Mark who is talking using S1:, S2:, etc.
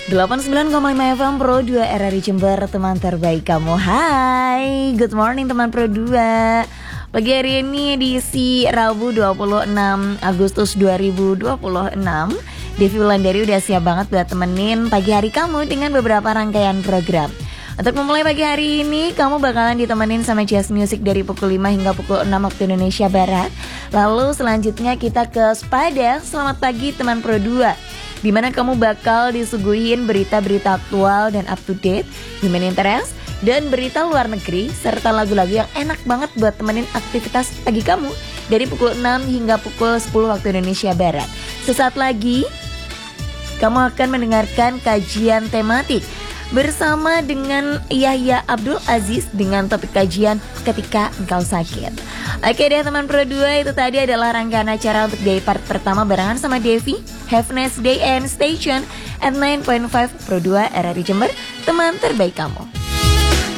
S1: 89,5 FM Pro 2 RRI Jember, teman terbaik kamu. Hai, good morning teman Pro 2. Pagi hari ini edisi Rabu 26 Agustus 2026, Devi Wulandari udah siap banget buat temenin pagi hari kamu dengan beberapa rangkaian program. Untuk memulai pagi hari ini, kamu bakalan ditemenin sama Jazz Music dari pukul 5 hingga pukul 6 waktu Indonesia Barat. Lalu selanjutnya kita ke Spada, selamat pagi teman Pro 2, di mana kamu bakal disuguhin berita-berita aktual dan up to date, human interest, dan berita luar negeri, serta lagu-lagu yang enak banget buat temenin aktivitas pagi kamu dari pukul 6 hingga pukul 10 waktu Indonesia Barat. Sesaat lagi, kamu akan mendengarkan kajian tematik bersama dengan Yahya Abdul Aziz dengan topik kajian ketika engkau sakit. Oke deh teman Pro 2, itu tadi adalah rangkaian acara untuk day part pertama barengan sama Devi. Have a nice day and stay tuned at 9.5 Pro 2 RRI Jember, teman terbaik kamu.